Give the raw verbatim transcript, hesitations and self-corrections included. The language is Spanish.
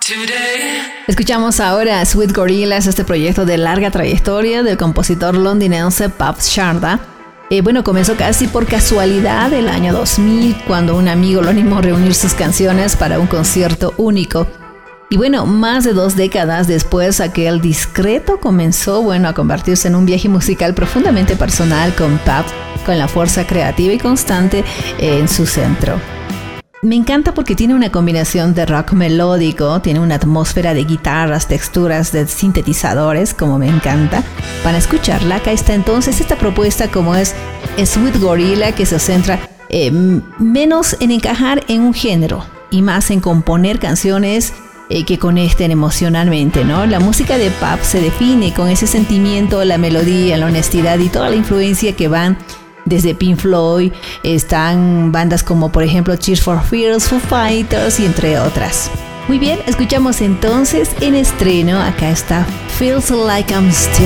Escuchamos ahora Sweet Gorillas, este proyecto de larga trayectoria del compositor londinense Babs Sharda. Eh, bueno, comenzó casi por casualidad el año dos mil, cuando un amigo lo animó a reunir sus canciones para un concierto único. Y bueno, más de dos décadas después, aquel discreto comenzó, bueno, a convertirse en un viaje musical profundamente personal con Babs, con la fuerza creativa y constante en su centro. Me encanta porque tiene una combinación de rock melódico, tiene una atmósfera de guitarras, texturas de sintetizadores, como me encanta. Para escucharla, acá está entonces esta propuesta como es Sweet Gorilla, que se centra eh, menos en encajar en un género y más en componer canciones eh, que conecten emocionalmente, ¿no? La música de Babs se define con ese sentimiento, la melodía, la honestidad y toda la influencia que van desde Pink Floyd, están bandas como por ejemplo Tears for Fears, Foo Fighters y entre otras. Muy bien, escuchamos entonces en estreno, acá está Feels Like I'm Still